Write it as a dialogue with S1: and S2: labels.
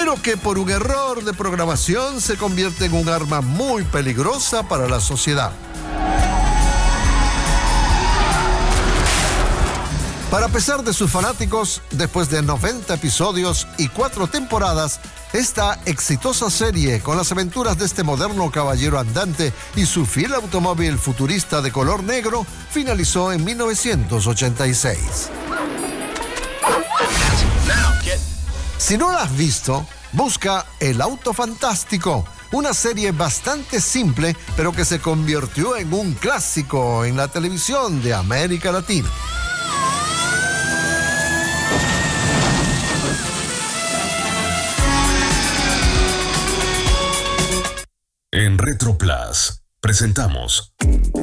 S1: pero que por un error de programación se convierte en un arma muy peligrosa para la sociedad. Para pesar de sus fanáticos, después de 90 episodios y 4 temporadas, esta exitosa serie, con las aventuras de este moderno caballero andante y su fiel automóvil futurista de color negro, finalizó en 1986. Si no la has visto, busca El Auto Fantástico, una serie bastante simple, pero que se convirtió en un clásico en la televisión de América Latina.
S2: En Retro Plus presentamos